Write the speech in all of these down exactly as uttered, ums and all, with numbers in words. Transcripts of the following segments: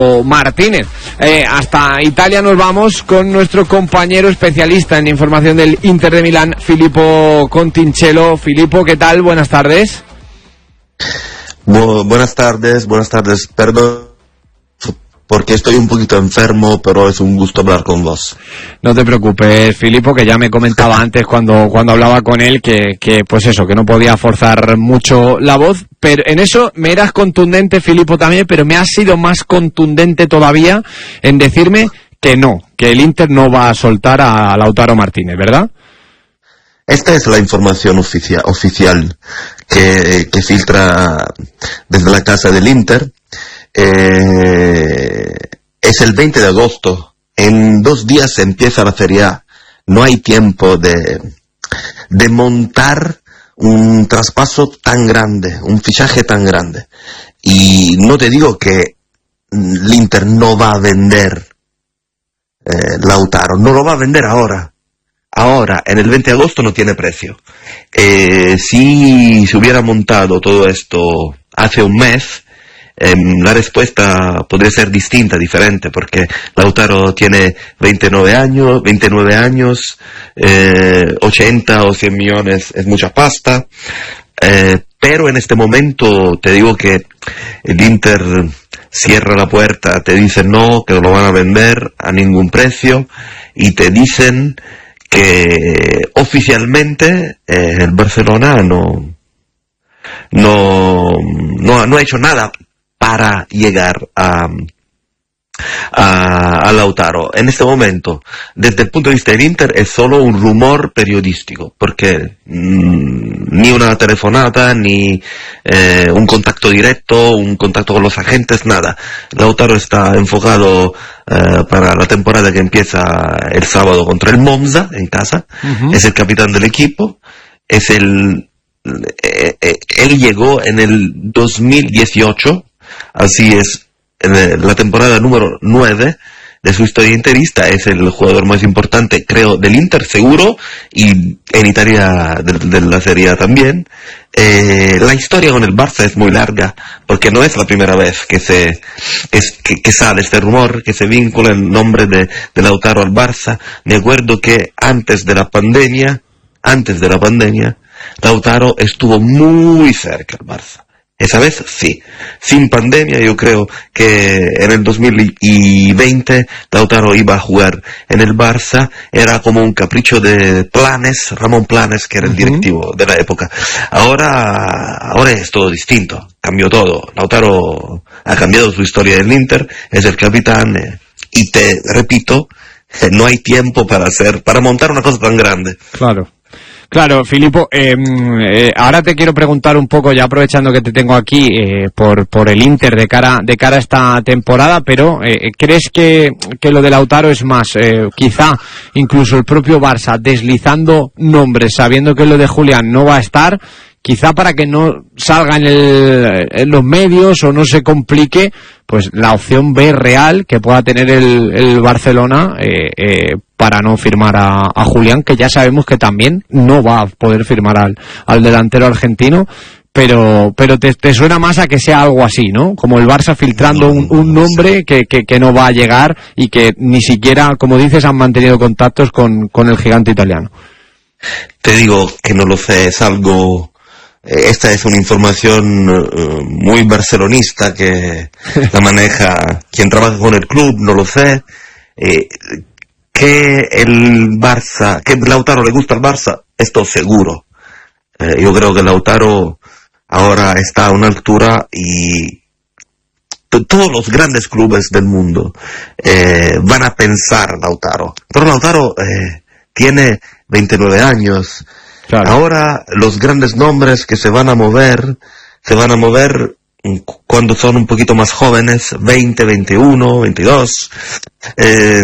Martínez. Eh, hasta Italia nos vamos con nuestro compañero especialista en información del Inter de Milán, Filippo Contincello. Filippo, ¿qué tal? Buenas tardes. Bu- buenas tardes, buenas tardes. Perdón porque estoy un poquito enfermo, pero es un gusto hablar con vos. No te preocupes, Filippo, que ya me comentaba antes cuando, cuando hablaba con él que, que, pues eso, que no podía forzar mucho la voz, pero en eso me eras contundente, Filippo, también, pero me has sido más contundente todavía en decirme que no, que el Inter no va a soltar a Lautaro Martínez, ¿verdad? Esta es la información oficia- oficial que, que filtra desde la casa del Inter. Eh, es el veinte de agosto. En dos días empieza la Serie A. No hay tiempo de, de montar un traspaso tan grande, un fichaje tan grande. Y no te digo que el Inter no va a vender eh, Lautaro, no lo va a vender ahora. Ahora, en el veinte de agosto no tiene precio. Eh, si se hubiera montado todo esto hace un mes, eh, la respuesta podría ser distinta, diferente, porque Lautaro tiene veintinueve años, veintinueve años, eh, ochenta o cien millones es mucha pasta, eh, pero en este momento te digo que el Inter cierra la puerta, te dicen no, que no lo van a vender a ningún precio, y te dicen que oficialmente eh, el Barcelona no, no, no, no ha hecho nada para llegar a, a, a Lautaro. En este momento, desde el punto de vista del Inter, es solo un rumor periodístico, porque mmm, ni una telefonata, ni eh, un contacto directo, un contacto con los agentes, nada. Lautaro está enfocado Uh, para la temporada que empieza el sábado contra el Monza en casa. Uh-huh. Es el capitán del equipo, es el eh, eh, él llegó en el dos mil dieciocho, así es, en la temporada número nueve de su historia interista. Es el jugador más importante, creo, del Inter, seguro, y en Italia de, de la Serie A también. Eh, la historia con el Barça es muy larga, porque no es la primera vez que se es, que, que sale este rumor, que se vincula el nombre de, de Lautaro al Barça. Me acuerdo que antes de la pandemia, antes de la pandemia, Lautaro estuvo muy cerca al Barça. Esa vez sí, sin pandemia. Yo creo que en el dos mil veinte Lautaro iba a jugar en el Barça. Era como un capricho de Planes, Ramón Planes, que era el directivo de la época. Ahora, ahora es todo distinto, cambió todo. Lautaro ha cambiado su historia en el Inter, es el capitán, eh, y te repito, eh, no hay tiempo para hacer, para montar una cosa tan grande. Claro. Claro, Filippo, eh, eh, ahora te quiero preguntar un poco, ya aprovechando que te tengo aquí, eh, por por el Inter de cara de cara a esta temporada, pero eh, ¿crees que, que lo de Lautaro es más, eh, quizá incluso el propio Barça deslizando nombres, sabiendo que lo de Julián no va a estar, quizá para que no salga en, el, en los medios o no se complique, pues la opción B real que pueda tener el, el Barcelona eh, eh, para no firmar a, a Julián, que ya sabemos que también no va a poder firmar al, al delantero argentino, pero pero te, te suena más a que sea algo así, ¿no? Como el Barça filtrando un, un nombre que, que, que no va a llegar y que ni siquiera, como dices, han mantenido contactos con, con el gigante italiano. Te digo que no lo sé, es algo... Esta es una información uh, muy barcelonista que la maneja quien trabaja con el club, no lo sé. Eh, que el Barça, que Lautaro le gusta al Barça, esto seguro. Eh, yo creo que Lautaro ahora está a una altura y t- todos los grandes clubes del mundo eh, van a pensar Lautaro. Pero Lautaro eh, tiene veintinueve años. Claro. Ahora los grandes nombres que se van a mover, se van a mover cuando son un poquito más jóvenes, veinte, veintiuno, veintidós. Eh,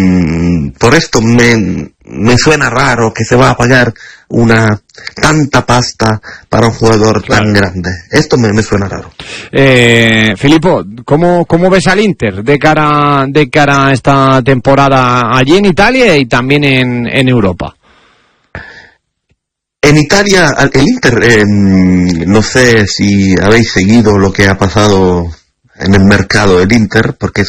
por esto me, me suena raro que se va a pagar una tanta pasta para un jugador claro. tan grande. Esto me, me suena raro. Eh, Filippo, ¿cómo, ¿cómo ves al Inter de cara, de cara a esta temporada allí en Italia y también en, en Europa? En Italia, el Inter, eh, no sé si habéis seguido lo que ha pasado en el mercado el Inter, porque es